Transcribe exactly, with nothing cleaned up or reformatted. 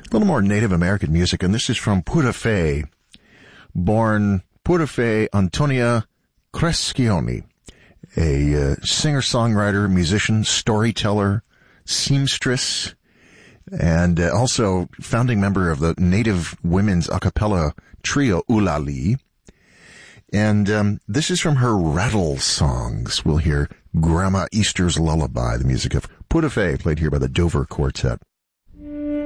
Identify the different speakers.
Speaker 1: A little more Native American music, and this is from Purafe, born Purafe Antonia Crescioni, a uh, singer-songwriter, musician, storyteller, seamstress, and uh, also founding member of the Native women's a cappella trio Ulali. And um, this is from her rattle songs. We'll hear Grandma Easter's Lullaby, the music of Purafe, played here by the Dover Quartet.